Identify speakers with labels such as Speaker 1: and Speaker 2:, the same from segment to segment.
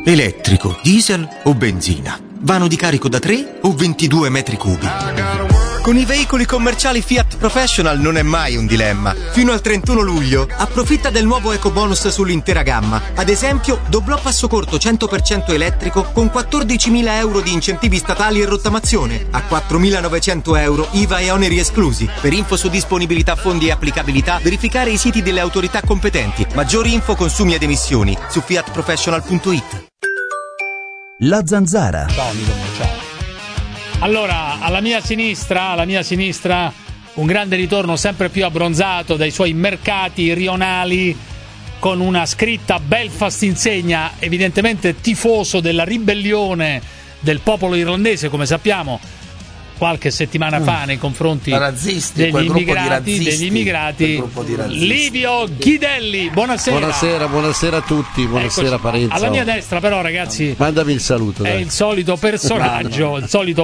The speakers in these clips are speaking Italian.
Speaker 1: Elettrico, diesel o benzina? Vano di carico da 3 o 22 metri cubi? Con i veicoli commerciali Fiat Professional non è mai un dilemma. Fino al 31 luglio approfitta del nuovo ecobonus sull'intera gamma. Ad esempio, doblò passo corto 100% elettrico con 14.000 euro di incentivi statali e rottamazione. A 4.900 euro IVA e oneri esclusi. Per info su disponibilità, fondi e applicabilità, verificare i siti delle autorità competenti. Maggiori info, consumi ed emissioni su fiatprofessional.it.
Speaker 2: La Zanzara.
Speaker 3: Ciao. Allora, alla mia sinistra, un grande ritorno sempre più abbronzato dai suoi mercati rionali, con una scritta Belfast insegna, evidentemente tifoso della ribellione del popolo irlandese, come sappiamo, qualche settimana fa nei confronti degli immigrati. Livio Ghidelli, buonasera.
Speaker 4: Buonasera a tutti, buonasera Parenzo.
Speaker 3: Alla mia destra però, ragazzi,
Speaker 4: mandami il saluto.
Speaker 3: È il solito personaggio,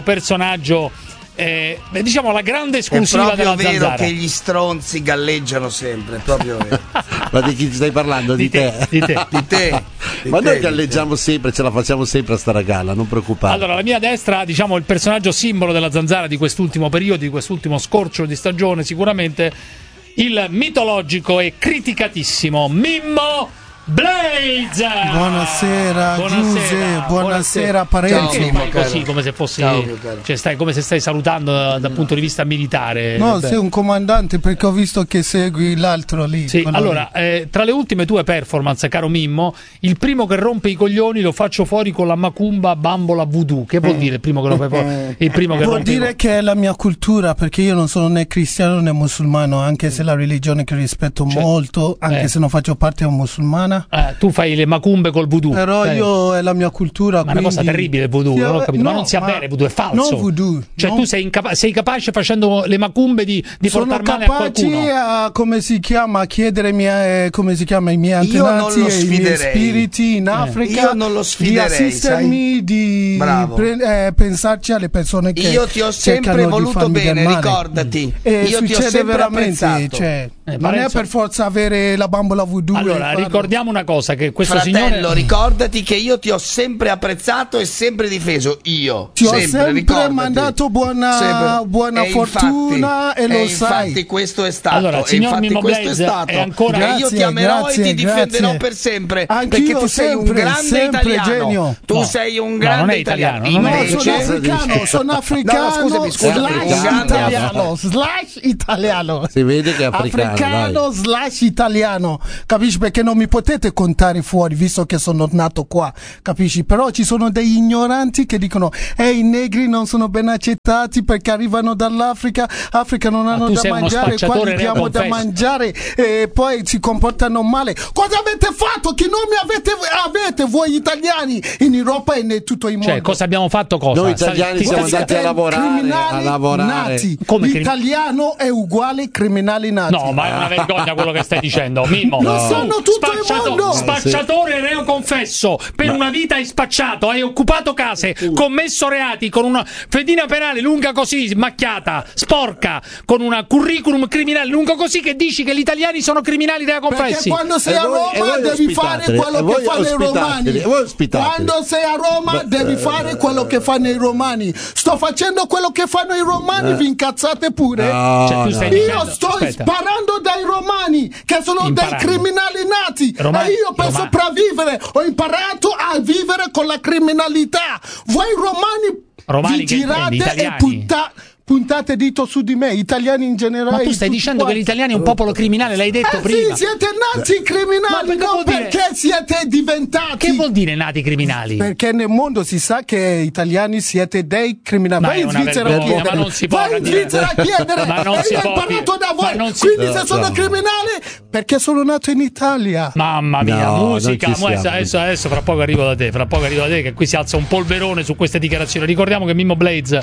Speaker 3: diciamo la grande esclusiva della Zanzara.
Speaker 5: È proprio vero che gli stronzi galleggiano sempre, è proprio vero.
Speaker 4: Ma di chi stai parlando? Di te. Ma noi galleggiamo sempre, ce la facciamo sempre a stare a galla, non preoccupare.
Speaker 3: Allora, alla mia destra, diciamo, il personaggio simbolo della Zanzara di quest'ultimo periodo, di quest'ultimo scorcio di stagione, sicuramente il mitologico e criticatissimo Mimmo Blaze.
Speaker 6: Buonasera Giuse, buonasera Parenzo.
Speaker 3: Perché fai così come se fossi, come se stai salutando dal punto di vista militare?
Speaker 6: No, sei un comandante, perché ho visto che segui l'altro lì.
Speaker 3: Sì, allora, tra le ultime tue performance, caro Mimmo, il primo che rompe i coglioni lo faccio fuori con la macumba bambola voodoo. Che vuol dire il primo che rompe fuori?
Speaker 6: Vuol dire che è la mia cultura, perché io non sono né cristiano né musulmano, anche se è la religione che rispetto molto, anche se non faccio parte di un musulmana.
Speaker 3: Tu fai le macumbe col voodoo.
Speaker 6: Però io è la mia cultura.
Speaker 3: Ma è una cosa terribile il voodoo, non ho capito. Ma non sia vero, il voodoo è falso.
Speaker 6: Non voodoo.
Speaker 3: Cioè tu sei capace facendo le macumbe di portare male a qualcuno.
Speaker 6: Sono capaci come si chiama, a chiedere come si chiama, i miei antenati e i miei spiriti in Africa.
Speaker 5: Io non lo sfiderei,
Speaker 6: di assistermi, di pensarci alle persone che
Speaker 5: io ti ho sempre voluto bene, ricordati. Io ti ho sempre apprezzato.
Speaker 6: Non è per forza avere la bambola voodoo.
Speaker 3: Allora, ricordiamo una cosa, che questo
Speaker 5: fratello, ricordati che io ti ho sempre apprezzato e sempre difeso. Io
Speaker 6: ti ho sempre mandato buona fortuna, e lo sai.
Speaker 5: Infatti questo è stato.
Speaker 3: Allora, signor Mimmo Blaze,
Speaker 5: e io ti amerò e ti difenderò per sempre. Perché tu sei un grande italiano.
Speaker 6: Genio.
Speaker 5: Tu sei un grande italiano.
Speaker 6: Sono africano slash italiano.
Speaker 4: Si vede che è africano
Speaker 6: slash italiano, capisci? Perché non mi potete contare fuori, visto che sono nato qua, capisci? Però ci sono degli ignoranti che dicono i negri non sono ben accettati perché arrivano dall'Africa, non hanno da mangiare, qua gli diamo da mangiare e poi si comportano male. Cosa avete fatto che non mi avete voi italiani in Europa e in tutto il mondo?
Speaker 3: Cioè, cosa abbiamo fatto? Cosa?
Speaker 4: Noi italiani siamo andati a lavorare.
Speaker 6: Nati. L'italiano è uguale criminali nati.
Speaker 3: No, ma è una vergogna quello che stai dicendo, Mimmo.
Speaker 6: Non sono tutto il mondo.
Speaker 3: Spacciatore reo confesso, per una vita hai spacciato, hai occupato case, commesso reati con una fedina penale lunga così, macchiata, sporca, con una curriculum criminale lungo così, che dici che gli italiani sono criminali reo confessi.
Speaker 6: Perché quando sei a Roma devi fare quello che fanno i romani. Quando sei a Roma devi fare quello che fanno i romani. Sto facendo quello che fanno i romani, vi incazzate pure. Io sto sparando dai romani, che sono dei criminali nati, e io per sopravvivere ho imparato a vivere con la criminalità. Voi romani vi girate e puntate dito su di me, italiani in generale.
Speaker 3: Ma tu stai dicendo che l'italiano è un popolo criminale, l'hai detto prima.
Speaker 6: Sì, siete nati criminali, non perché siete diventati.
Speaker 3: Che vuol dire nati criminali?
Speaker 6: Perché nel mondo si sa che italiani siete dei criminali. Vai in Svizzera a chiedere.
Speaker 3: Ma non si può.
Speaker 6: Vai in Svizzera a chiedere.
Speaker 3: Ma non si
Speaker 6: io ho
Speaker 3: può
Speaker 6: imparato da voi. Quindi se sono criminale, perché sono nato in Italia.
Speaker 3: Mamma mia, musica. Adesso fra poco arrivo da te, che qui si alza un polverone su queste dichiarazioni. Ricordiamo che Mimmo Blaze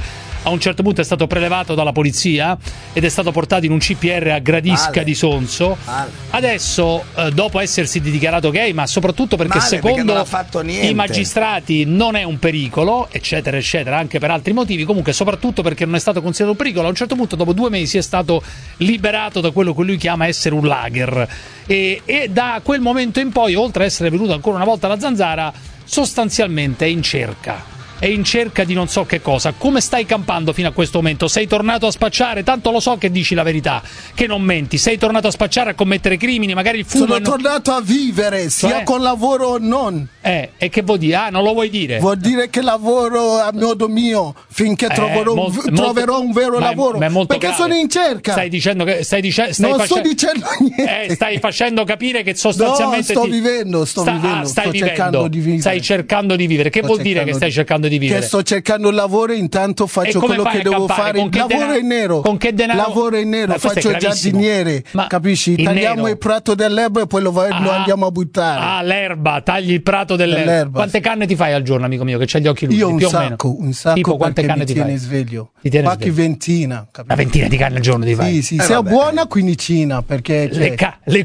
Speaker 3: a un certo punto è stato prelevato dalla polizia ed è stato portato in un CPR a Gradisca di Sonso. Adesso, dopo essersi dichiarato gay, ma soprattutto perché secondo i magistrati non è un pericolo, eccetera eccetera, anche per altri motivi, comunque soprattutto perché non è stato considerato un pericolo, a un certo punto dopo 2 mesi è stato liberato da quello che lui chiama essere un lager, e da quel momento in poi, oltre a essere venuto ancora una volta alla Zanzara, sostanzialmente è in cerca di non so che cosa. Come stai campando fino a questo momento? Sei tornato a spacciare? Tanto lo so che dici la verità, che non menti. Sei tornato a spacciare, a commettere crimini, magari il fumo.
Speaker 6: Sono tornato a vivere, sia con lavoro o non.
Speaker 3: E che vuol dire? Ah, non lo vuoi dire?
Speaker 6: Vuol dire che lavoro a modo mio finché troverò un vero lavoro. Perché grave. Sono in cerca.
Speaker 3: Stai dicendo che sto dicendo niente. Stai facendo capire che sostanzialmente
Speaker 6: sto vivendo. Sto cercando di vivere.
Speaker 3: Stai cercando di vivere. Che vuol dire che stai cercando di vivere?
Speaker 6: Che sto cercando lavoro, intanto faccio quello che devo fare. Lavoro in nero.
Speaker 3: Con che denaro?
Speaker 6: Lavoro in nero, faccio il giardiniere. Capisci? Tagliamo il prato dell'erba e poi lo andiamo a buttare.
Speaker 3: Ah, l'erba, tagli il prato dell'erba. Quante canne ti fai al giorno, amico mio, che c'hai gli occhi lucidi?
Speaker 6: Io un sacco. Tipo, quante canne ti fai? Sveglio. Qualche ventina.
Speaker 3: Una ventina di canne al giorno ti fai?
Speaker 6: Sì, se è buona, quindicina, perché
Speaker 3: le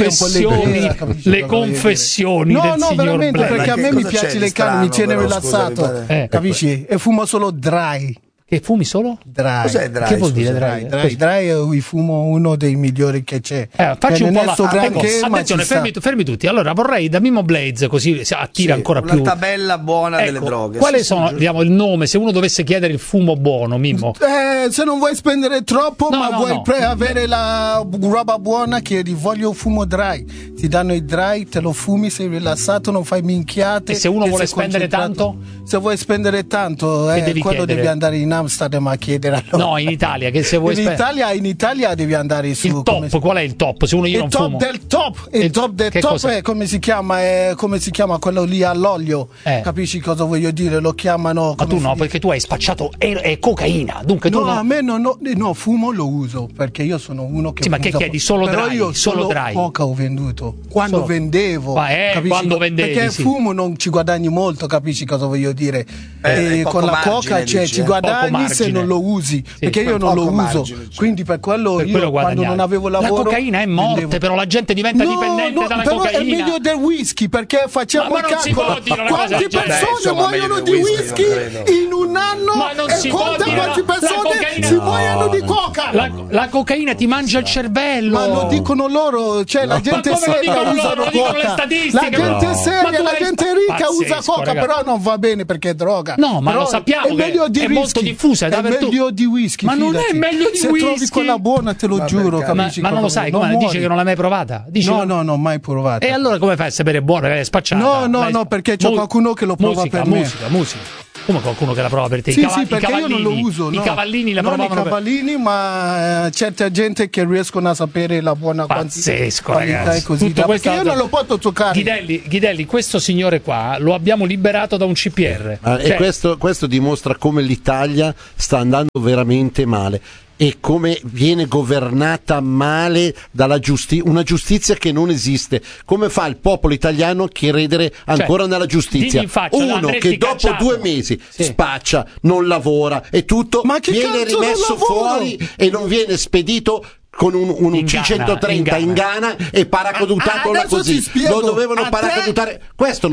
Speaker 3: confessioni del signor
Speaker 6: veramente,
Speaker 3: Black.
Speaker 6: perché a me mi piace le canne, mi tiene rilassato. Capisci? E fumo solo dry.
Speaker 3: Che fumi solo?
Speaker 6: Dry.
Speaker 5: Cos'è dry?
Speaker 3: Che vuol dire dry?
Speaker 6: Dry fumo uno dei migliori che c'è.
Speaker 3: Facci un po'
Speaker 6: attenzione,
Speaker 3: fermi tutti. Allora vorrei da Mimmo Blaze, così si attira ancora più.
Speaker 5: Una tabella buona delle droghe.
Speaker 3: Quali sono, diciamo, il nome, se uno dovesse chiedere il fumo buono, Mimmo?
Speaker 6: Se non vuoi spendere troppo, vuoi avere la roba buona, chiedi voglio fumo dry. Ti danno il dry, te lo fumi, sei rilassato, non fai minchiate.
Speaker 3: E se uno vuole spendere tanto?
Speaker 6: Se vuoi spendere tanto, quello devi andare in Amsterdam a chiedere allora.
Speaker 3: No, in Italia, che se vuoi
Speaker 6: in Italia devi andare su
Speaker 3: il top. Qual è il top? Se uno io non fumo.
Speaker 6: Il top del top è come si chiama quello lì all'olio. Capisci cosa voglio dire? Lo chiamano.
Speaker 3: Ma tu no, perché tu hai spacciato cocaina. Dunque tu
Speaker 6: a me no, fumo lo uso perché io sono uno che
Speaker 3: ma che chiedi solo
Speaker 6: però
Speaker 3: dry?
Speaker 6: Io
Speaker 3: solo
Speaker 6: dry. Coca ho venduto quando vendevo.
Speaker 3: Quando vendevi,
Speaker 6: perché fumo non ci guadagni molto, capisci cosa voglio dire? Con la coca ci guadagni se non lo usi, perché io non lo uso, quindi per quello io quando non avevo lavoro.
Speaker 3: La cocaina è morte, però la gente diventa dipendente dalla
Speaker 6: però
Speaker 3: cocaina.
Speaker 6: È meglio del whisky, perché facciamo il calcolo quante persone muoiono di whisky in un anno e quante persone si muoiono di coca.
Speaker 3: La cocaina ti mangia il cervello.
Speaker 6: Ma lo dicono loro, cioè la gente seria usa coca. La gente seria, la gente ricca usa coca, però non va bene perché è droga.
Speaker 3: No, ma lo sappiamo che è molto diffusa.
Speaker 6: È meglio di whisky.
Speaker 3: Ma non è meglio di
Speaker 6: se
Speaker 3: whisky.
Speaker 6: Se trovi quella buona, te lo giuro.
Speaker 3: Ma non lo sai, come dici che non l'hai mai provata?
Speaker 6: No, mai provata.
Speaker 3: E allora come fai a sapere buona? È spacciata.
Speaker 6: No, perché c'è qualcuno che lo prova per me.
Speaker 3: Musica. Come qualcuno che la prova per te?
Speaker 6: Sì, perché io non lo uso.
Speaker 3: I cavallini la provavano.
Speaker 6: Non i cavallini, ma certa gente che riescono a sapere la buona
Speaker 3: pazzesco,
Speaker 6: qualità
Speaker 3: ragazzi.
Speaker 6: e così. Perché io non lo posso toccare.
Speaker 3: Ghidelli, questo signore qua lo abbiamo liberato da un CPR.
Speaker 4: E questo dimostra come l'Italia sta andando veramente male e come viene governata male dalla una giustizia che non esiste. Come fa il popolo italiano a credere ancora nella giustizia? Uno che dopo 2 mesi spaccia, non lavora e tutto, viene rimesso fuori e non viene spedito con un C-130 in Ghana e paracadutato così. Lo dovevano paracadutare. Questo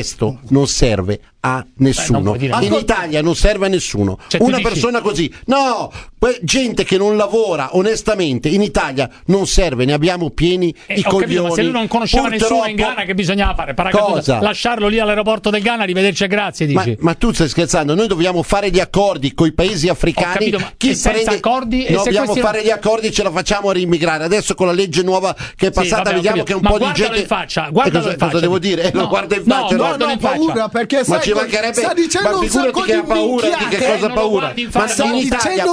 Speaker 4: non serve a nessuno. In Italia non serve a nessuno. Una persona così. No, gente che non lavora onestamente in Italia non serve, ne abbiamo pieni i coglioni.
Speaker 3: Ma se lui non conosceva nessuno in Ghana, che bisognava fare? Lasciarlo lì all'aeroporto del Ghana, arrivederci e grazie, dici?
Speaker 4: Ma tu stai scherzando? Noi dobbiamo fare gli accordi con i paesi africani.
Speaker 3: Senza accordi?
Speaker 4: Dobbiamo fare gli accordi e ce la facciamo a riimmigrare. Adesso con la legge nuova che è passata vediamo che un po' di gente cosa devo dire? Lo guardo in faccia.
Speaker 6: No, ho paura perché
Speaker 4: ma ci mancherebbe,
Speaker 6: sta dicendo un sacco di
Speaker 4: paura di che cosa paura. Ma in Italia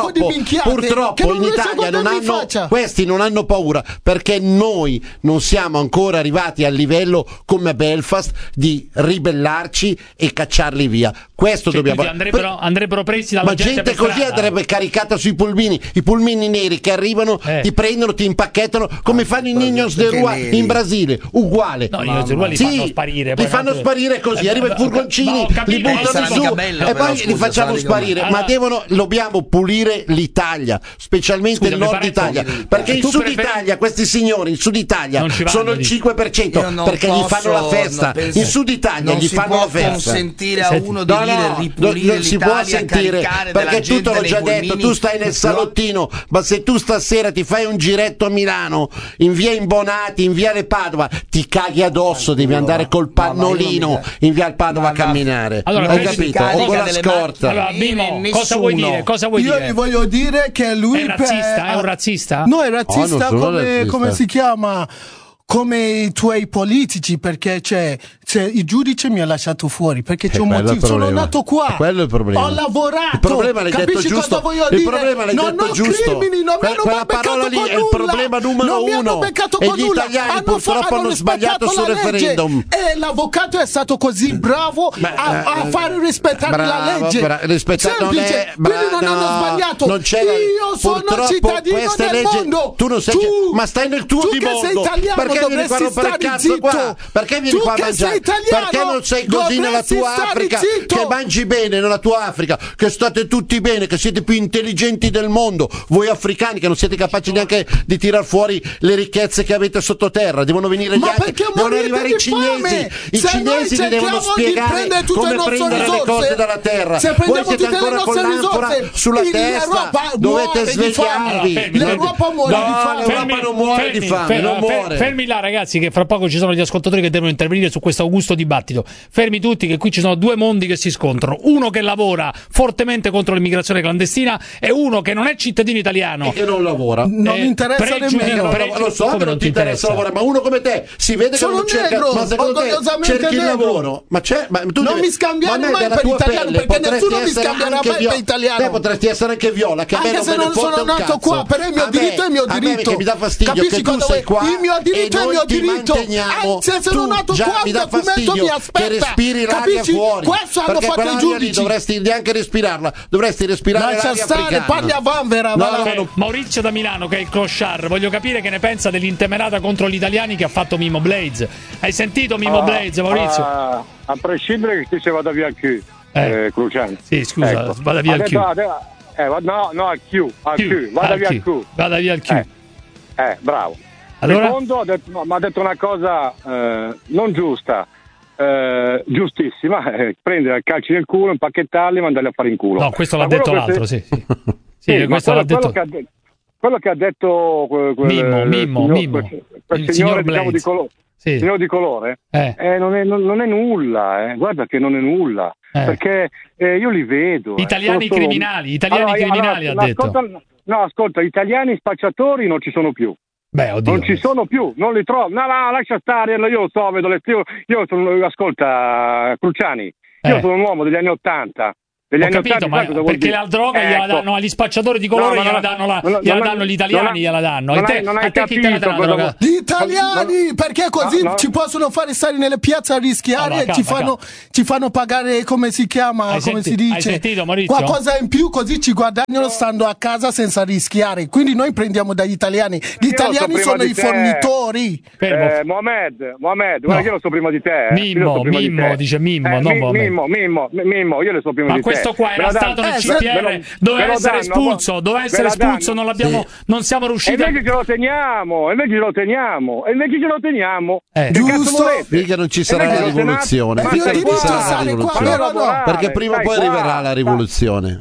Speaker 4: purtroppo in Italia questi non hanno paura perché noi non siamo ancora arrivati al livello come a Belfast di ribellarci e cacciarli via. Questo dobbiamo.
Speaker 3: Andrebbero presi dalla
Speaker 4: gente così andrebbe caricata sui pulmini, i pulmini neri che arrivano, ti prendono, ti impacchettano come fanno i Niños de Rua in Brasile, uguale.
Speaker 3: No, i Niños de Rua li fanno sparire.
Speaker 4: Li fanno sparire così, arriva il furgoncino vaccini, li buttano su e poi li facciamo sparire. Ma dobbiamo pulire l'Italia, specialmente il nord Italia, perché in Sud Italia questi signori in Sud Italia sono il 5% perché gli fanno la festa. In Sud Italia gli fanno la festa.
Speaker 5: Non si può consentire a uno di dire ripulire
Speaker 4: si può sentire, perché tu te l'ho già detto, tu stai nel salottino, ma se tu stasera ti fai un giretto a Milano, in via Imbonati, in via Le Padova, ti caghi addosso, devi andare col pannolino in via Padova a camminare.
Speaker 3: Allora,
Speaker 4: hai capito? O con la scorta.
Speaker 3: Allora, Mimmo, cosa vuoi dire?
Speaker 6: Io gli voglio dire che lui
Speaker 3: è razzista, è un razzista?
Speaker 6: No, è razzista,
Speaker 4: razzista.
Speaker 6: come si chiama? Come i tuoi politici, perché il giudice mi ha lasciato fuori perché c'è un motivo. Sono nato qua,
Speaker 4: quello è il problema.
Speaker 6: Ho lavorato.
Speaker 4: Il problema l'hai detto giusto. Il problema l'hai detto giusto. Quella parola lì è il problema numero uno. E gli italiani purtroppo hanno sbagliato sul referendum.
Speaker 6: E l'avvocato è stato così bravo a fare rispettare la legge. Semplice. Quindi non hanno sbagliato. Io sono cittadino del mondo.
Speaker 4: Tu non sei, ma stai nel tuo di mondo. Perché vieni qua a rompere il cazzo qua? Perché vieni qua a mangiare? Perché non sei così nella tua Africa? Che mangi bene nella tua Africa, che state tutti bene, che siete più intelligenti del mondo. Voi africani che non siete capaci neanche di tirar fuori le ricchezze che avete sottoterra. Devono venire gli altri, devono arrivare i cinesi. I cinesi vi devono spiegare come prendere le cose dalla terra. Voi siete ancora con l'anfora sulla testa. Dovete svegliarvi.
Speaker 6: L'Europa muore di fame.
Speaker 4: L'Europa non muore di fame, non muore.
Speaker 3: Fermi là, ragazzi, che fra poco ci sono gli ascoltatori che devono intervenire su questo augusto dibattito. Fermi tutti, che qui ci sono due mondi che si scontrano: uno che lavora fortemente contro l'immigrazione clandestina e uno che non è cittadino italiano
Speaker 4: e che non lavora.
Speaker 6: Non mi interessa nemmeno.
Speaker 4: Lo so che non ti interessa lavorare, ma uno come te si vede che non cerca. Ma secondo te cerchi il lavoro? Ma tu
Speaker 6: non mi scambiare mai per italiano, perché nessuno mi scambierà mai per italiano.
Speaker 4: Te potresti essere anche viola, che
Speaker 6: anche se non sono nato qua, però il mio diritto è il mio diritto.
Speaker 4: Mi dà fastidio che tu sei qua.
Speaker 6: Il mio diritto è il mio diritto. Se sono nato qua, il documento mi aspetta.
Speaker 4: Che respiri l'aria fuori.
Speaker 6: Questo hanno fatto i giudici.
Speaker 4: Dovresti neanche respirarla, dovresti respirare l'aria africana.
Speaker 6: Parli a vanvera.
Speaker 3: Maurizio da Milano, che è il clochard, voglio capire che ne pensa dell'intemerata contro gli italiani che ha fatto Mimmo Blaze. Hai sentito Mimmo Blaze, Maurizio?
Speaker 7: A prescindere che se vada via al Q, Cruciani.
Speaker 3: Sì, scusa, ecco. Vada via al Q.
Speaker 7: No, al Q. Vada via al Q.
Speaker 3: Vada via al Q.
Speaker 7: Bravo.
Speaker 3: Allora?
Speaker 7: Secondo, mi ha detto una cosa non giusta, giustissima, prendere calci nel culo, impacchettarli e mandarli a fare in culo.
Speaker 3: No, questo l'ha detto l'altro, sì. Questo l'ha detto.
Speaker 7: Quello che ha detto
Speaker 3: Mimmo,
Speaker 7: quel signore, diciamo, di colore. Sì. Signore di colore, non è nulla, guarda che non è nulla, perché io li vedo.
Speaker 3: Italiani criminali, ha detto.
Speaker 7: Ascolta, italiani spacciatori non ci sono più.
Speaker 3: Beh, oddio.
Speaker 7: Non ci sono più, non li trovo. No, lascia stare, io lo so, vedo ascolta, Cruciani, io sono un uomo degli anni '80. Ho
Speaker 3: capito, ma perché la droga gliela danno agli spacciatori di colore, gliela danno gli italiani, gliela danno. A te chi te la dà la droga?
Speaker 6: Gli italiani, perché così ci possono fare stare nelle piazze a rischiare e ci fanno pagare, come si chiama, si dice?
Speaker 3: Hai sentito, Maurizio?
Speaker 6: Qualcosa in più, così ci guadagnano stando a casa senza rischiare. Quindi noi prendiamo dagli italiani. Gli italiani sono i fornitori.
Speaker 7: Mohamed, guarda che io lo so prima di te.
Speaker 3: Mimmo, dice Mimmo, non
Speaker 7: Mimmo, io lo so prima di te.
Speaker 3: Questo qua era stato nel CPR, doveva essere espulso, non siamo riusciti.
Speaker 7: E invece ce lo teniamo.
Speaker 4: Giusto, finché non ci sarà la rivoluzione. Perché prima o poi arriverà la rivoluzione.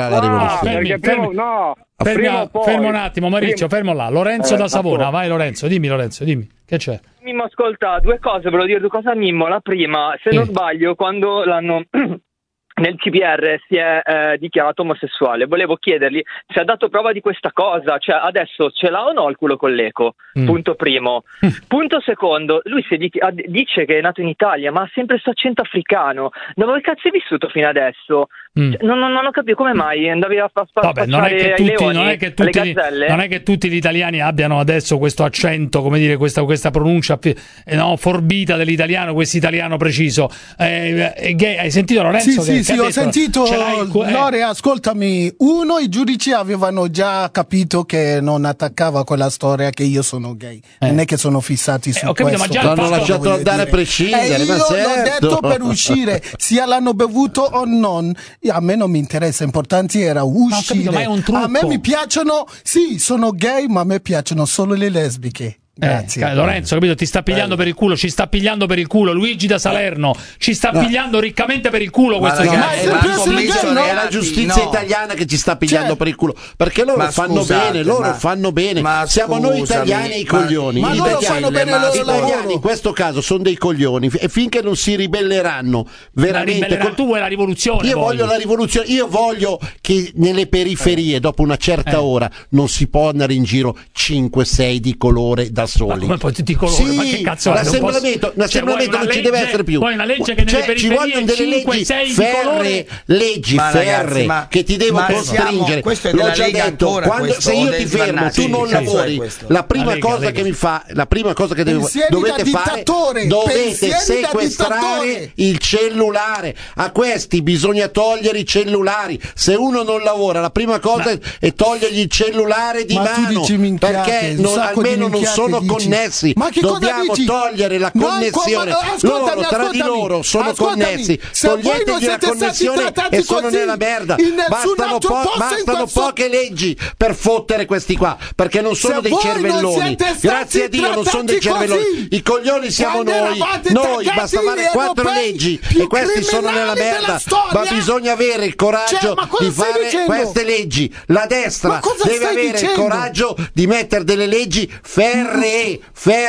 Speaker 3: Fermo un attimo, Maurizio, fermo là. Lorenzo da Savona, vai Lorenzo, dimmi, che c'è?
Speaker 8: Mimmo, ascolta, due cose, volevo dire due cose a Mimmo. La prima, se non sbaglio, quando l'hanno nel CPR si è dichiarato omosessuale, volevo chiedergli se ha dato prova di questa cosa, cioè adesso ce l'ha o no il culo con l'eco, punto primo. Punto secondo, lui dice che è nato in Italia, ma ha sempre questo accento africano. Dove cazzo hai vissuto fino adesso? Non ho capito come mai andavi a
Speaker 3: Vabbè, non è che tutti gli italiani abbiano adesso questo accento, come dire, questa pronuncia forbita dell'italiano, questo italiano preciso. Hai sentito Lorenzo?
Speaker 6: Sì, Sì, ho sentito, Lore, ascoltami, i giudici avevano già capito che non attaccava quella storia che io sono gay, non è che sono fissati su
Speaker 3: capito,
Speaker 6: questo.
Speaker 3: ma già
Speaker 4: l'hanno lasciato andare a prescindere, ma
Speaker 6: io
Speaker 4: certo.
Speaker 6: l'ho detto per uscire, sia l'hanno bevuto o non, a me non mi interessa, importante era uscire.
Speaker 3: Capito, ma è un trucco.
Speaker 6: A me mi piacciono, sì, sono gay, ma a me piacciono solo le lesbiche. Grazie.
Speaker 3: Lorenzo, capito? Ti sta pigliando per il culo, ci sta pigliando per il culo. Luigi da Salerno ci sta pigliando riccamente per il culo. Questo
Speaker 4: è la giustizia italiana che ci sta pigliando per il culo, perché loro fanno bene. Siamo noi italiani i coglioni.
Speaker 6: Ma loro fanno bene il loro
Speaker 4: italiani in questo caso sono dei coglioni, e finché non si ribelleranno veramente.
Speaker 3: Tu vuoi la rivoluzione?
Speaker 4: Io voglio la rivoluzione. Io voglio che nelle periferie, dopo una certa ora, non si può andare in giro 5-6 di colore da soli.
Speaker 3: Ma come poi ti colore?
Speaker 4: Sì,
Speaker 3: ma che cazzo
Speaker 4: l'assemblamento non ci deve essere più.
Speaker 3: Poi una legge che nelle
Speaker 4: ci vogliono delle
Speaker 3: 5,
Speaker 4: leggi
Speaker 3: 6
Speaker 4: ferree, leggi ferree che ti devo costringere. L'ho già detto, se io ti fermo, tu non lavori, la prima cosa che dovete fare, dovete sequestrare il cellulare. A questi bisogna togliere i cellulari. Se uno non lavora, la prima cosa è togliergli il cellulare di mano, perché almeno non sono connessi. Dobbiamo togliere la connessione. Loro tra di loro sono connessi. Toglietegli la connessione e sono nella merda. Bastano poche leggi per fottere questi qua, perché non sono dei cervelloni. Grazie a Dio non sono dei cervelloni. I coglioni siamo noi. Basta fare 4 leggi e questi sono nella merda. Ma bisogna avere il coraggio di fare queste leggi. La destra deve avere il coraggio di mettere delle leggi ferree.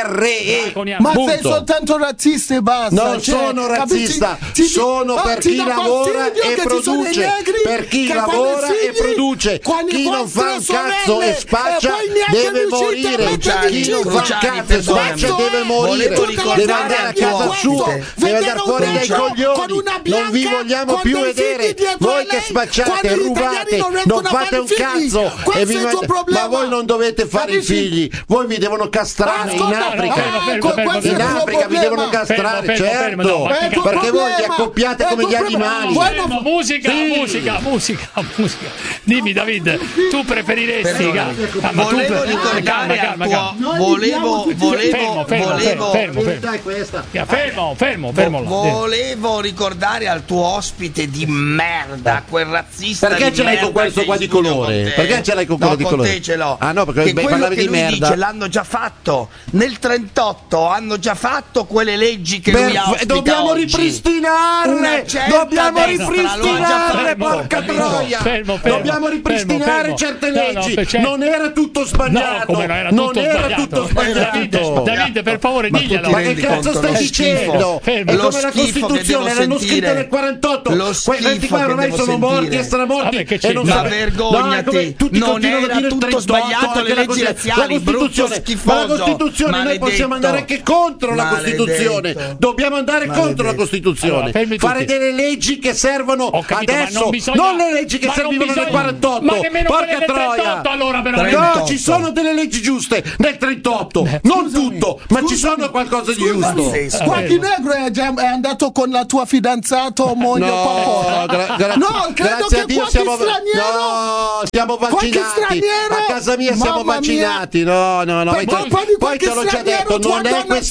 Speaker 6: Ma sei soltanto razzista e basta.
Speaker 4: Non sono razzista, sono per chi lavora e produce. Per chi lavora e produce. Chi non fa un cazzo e spaccia deve morire. Chi non fa un cazzo e spaccia deve morire. Deve andare a casa sua, deve andare fuori dai coglioni. Non vi vogliamo più vedere. Voi che spacciate, rubate, non fate un cazzo. Ma voi non dovete fare i figli. Voi vi devono castrare in Africa. In Africa vi devono castrare, certo, perché voi vi accoppiate come gli animali.
Speaker 3: Musica. Dimmi David, tu preferiresti
Speaker 5: volevo ricordare volevo ricordare al tuo ospite di merda, quel razzista,
Speaker 4: perché ce l'hai con questo qua di colore? Perché ce l'hai con quello di colore?
Speaker 5: Con te ce l'ho.
Speaker 4: Ah no, perché parlavi di merda.
Speaker 5: Dice, l'hanno già fatto nel 38, hanno già fatto quelle leggi che lui ha ospita
Speaker 4: dobbiamo
Speaker 5: oggi.
Speaker 4: Ripristinare, porca troia, dobbiamo ripristinare certe leggi. Non era tutto sbagliato. Non era tutto sbagliato.
Speaker 3: David, per favore, diglielo.
Speaker 4: Ma che cazzo stai dicendo? È come la Costituzione, l'hanno scritta nel 48. Questi qua ormai sono morti e stramorti e non
Speaker 5: ma vergognati. Non era tutto sbagliato, le leggi razziali, brutto schifoso.
Speaker 4: Ma la Costituzione, noi possiamo andare anche contro la Costituzione. Dobbiamo andare contro la Costituzione. Fare delle leggi che servono adesso, non le leggi che servivano nel 48. Porca troia. No, ci sono delle leggi giuste nel 38. Non tutto, ma ci sono qualcosa di giusto.
Speaker 6: Qualche negro è andato con la tua fidanzata o moglie o qualcosa? No, credo che qualche straniero.
Speaker 4: No, siamo vaccinati. A casa mia siamo vaccinati. No. Poi te l'ho già detto, non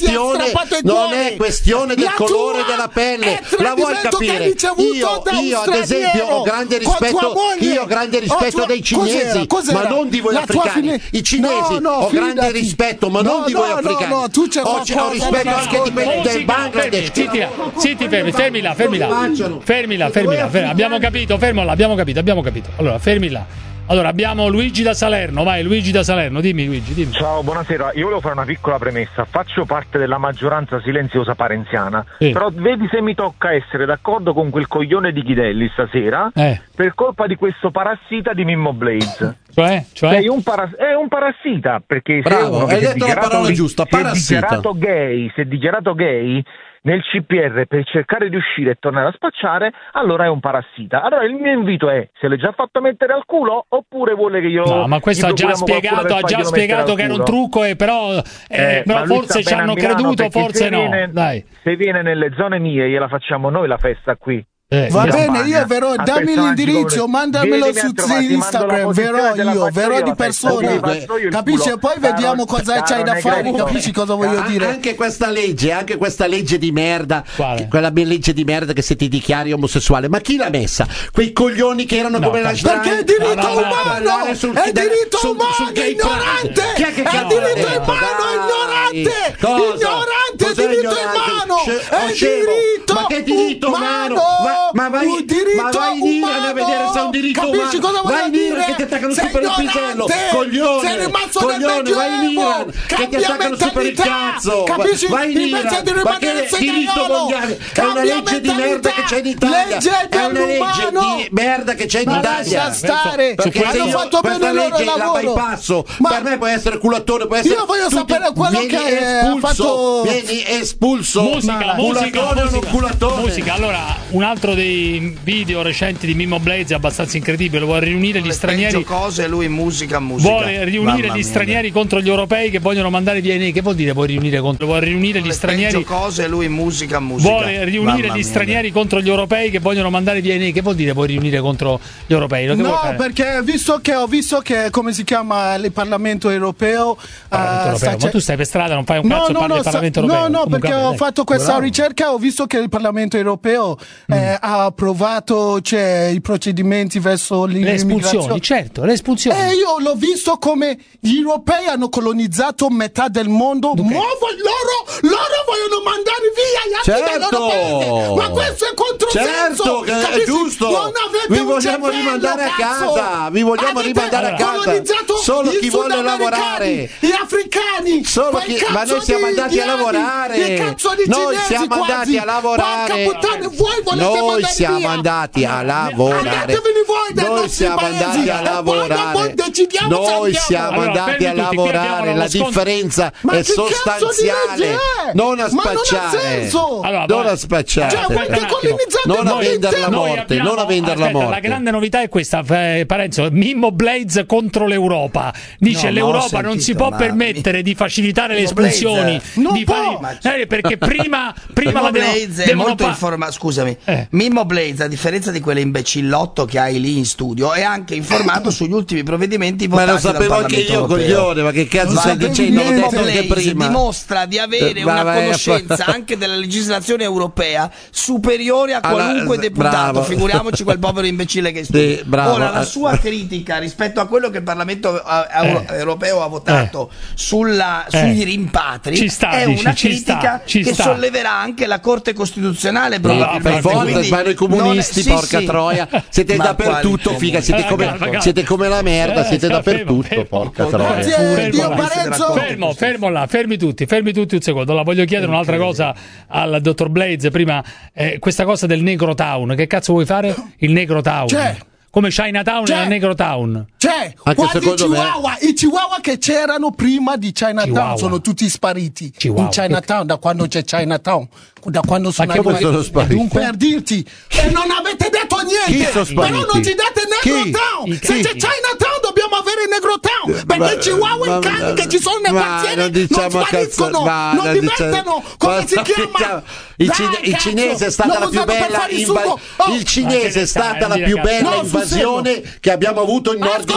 Speaker 4: è questione del colore della pelle. La vuoi capire? Io ad esempio ho grande rispetto dei cinesi, ma non di voi africani. I cinesi ho grande rispetto, ma non di voi africani. Ho rispetto anche del Bangladesh.
Speaker 3: Zitti, fermila. Abbiamo capito, fermola, abbiamo capito. Allora, fermila. Allora, abbiamo Luigi da Salerno, vai Luigi da Salerno, dimmi Luigi.
Speaker 9: Ciao, buonasera, io volevo fare una piccola premessa, faccio parte della maggioranza silenziosa parenziana, però vedi se mi tocca essere d'accordo con quel coglione di Chidelli stasera, per colpa di questo parassita di Mimmo Blaze.
Speaker 3: Cioè?
Speaker 9: È un parassita, perché
Speaker 4: bravo, hai detto la parola giusta, parassita.
Speaker 9: Se dichiarato gay nel CPR per cercare di uscire e tornare a spacciare, allora è un parassita. Allora il mio invito è: se l'è già fatto mettere al culo oppure vuole che io...
Speaker 3: No, ma questo ha già spiegato che era un trucco, però forse ci hanno creduto, forse no. Dai.
Speaker 9: Se viene nelle zone mie gliela facciamo noi la festa qui.
Speaker 6: Va bene, io verrò, dammi l'indirizzo, mandamelo su Instagram, verrò di persona, capisci? E poi vediamo cosa c'hai da fare, capisci cosa voglio dire?
Speaker 4: Anche questa legge di merda, quella legge di merda che se ti dichiari omosessuale, ma chi l'ha messa? Quei coglioni che erano come la strada.
Speaker 6: Perché è diritto umano, è diritto umano, ignorante, è diritto umano, ignorante, è diritto umano, è diritto,
Speaker 4: ma che diritto umano? Ma vai in Iran a vedere se è un diritto
Speaker 6: capisci
Speaker 4: umano.
Speaker 6: Cosa
Speaker 4: vai in Iran che ti attaccano su per il pisello, coglione, vai in Iran che ti attaccano su per il cazzo,
Speaker 6: capisci?
Speaker 4: Vai in Iran, ma che diritto mondiale? È una legge di merda che c'è in Italia, è una legge di merda che c'è in Italia.
Speaker 6: Lascia stare,
Speaker 4: perché
Speaker 6: hanno fatto bene il loro lavoro.
Speaker 4: La bypasso, per me può essere culattone, può essere.
Speaker 6: Io voglio sapere quello che ha fatto.
Speaker 4: Vieni espulso.
Speaker 3: Musica. Allora, un altro dei video recenti di Mimmo Blaze è abbastanza incredibile. Vuole riunire gli stranieri.
Speaker 5: Cose, lui musica.
Speaker 3: Vuole riunire gli stranieri contro gli europei che vogliono mandare via. Che vuol dire vuole riunire contro? Vuole riunire gli stranieri.
Speaker 5: Cose, lui musica.
Speaker 3: Vuole riunire gli stranieri contro gli europei che vogliono mandare via. Che vuol dire vuoi riunire contro gli europei?
Speaker 6: No, perché ho visto che come si chiama il Parlamento europeo.
Speaker 3: Ma tu stai per strada, non fai un cazzo, parli del Parlamento europeo.
Speaker 6: No, perché ho fatto questa ricerca, ho visto che il Parlamento europeo ha approvato i procedimenti verso
Speaker 3: le espulsioni, certo, le espulsioni.
Speaker 6: E io l'ho visto come gli europei hanno colonizzato metà del mondo, loro vogliono mandare via gli altri del loro paese. Ma questo è controsenso.
Speaker 4: Certo, è giusto. Vi vogliamo rimandare a casa. Vi vogliamo rimandare a casa. Solo chi vuole lavorare.
Speaker 6: Gli africani.
Speaker 4: Ma noi siamo andati a lavorare. Noi siamo andati a lavorare. Noi siamo andati a lavorare. Noi siamo andati a lavorare. Noi siamo andati a lavorare. La differenza è sostanziale. Non a spacciare. Non a spacciare. Non a vendere la morte. Non a vendere la morte.
Speaker 3: La grande novità è questa, Parenzo. Mimmo Blaze contro l'Europa. Dice l'Europa non si può permettere di facilitare le espulsioni. Perché prima la
Speaker 5: Blaze è molto informato. Scusami, Mimmo Blaze, a differenza di quell'imbecillotto che hai lì in studio, è anche informato sugli ultimi provvedimenti votati dal Parlamento
Speaker 4: Ma lo sapevo anche io, coglione. Ma che cazzo stai dicendo?
Speaker 5: Mimmo Blaze dimostra di avere una conoscenza anche della legislazione europea superiore a qualunque deputato. Figuriamoci quel povero imbecille che studia. Ora, la sua critica rispetto a quello che il Parlamento europeo ha votato sui rimpatri è una critica che solleverà anche la Corte Costituzionale probabilmente.
Speaker 4: Ma noi comunisti, porca troia, siete dappertutto, figa, siete come la merda, siete dappertutto, porca troia.
Speaker 3: Fermi tutti un secondo. La voglio chiedere un'altra cosa al dottor Blaze. Prima, questa cosa del Negro Town, che cazzo vuoi fare? Il Negro Town? Come Chinatown e Negro Town.
Speaker 6: I Chihuahua che c'erano prima di Chinatown sono tutti spariti in Chinatown, da quando c'è Chinatown, da quando sono
Speaker 4: spariti.
Speaker 6: Dunque, per dirti, e non avete detto niente, però non ci date Negro Town. Se c'è Chinatown dobbiamo avere Negro Town, perché i Chihuahua e i cani che ci sono nei quartieri non spariscono, non diventano, come si chiama?
Speaker 4: Il cinese è stata la più bella invasione. Il cinese è stata la più bella invasione che abbiamo avuto in Nord